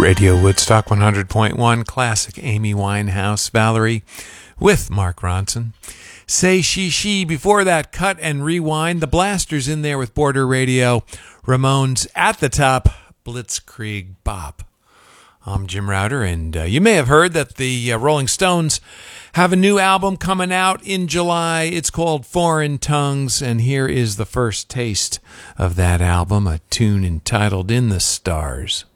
Radio Woodstock 100.1 Classic, Amy Winehouse, Valerie with Mark Ronson. Say She. Before that, Cut and Rewind. The Blasters in there with Border Radio. Ramones at the top, Blitzkrieg Bop. I'm Jim Router, and you may have heard that the Rolling Stones have a new album coming out in July. It's called Foreign Tongues, and here is the first taste of that album, a tune entitled In the Stars.